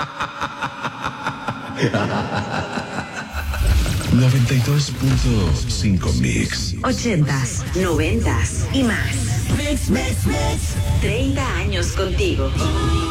...92.5 Mix. 80s, 90s y más. 30 años contigo.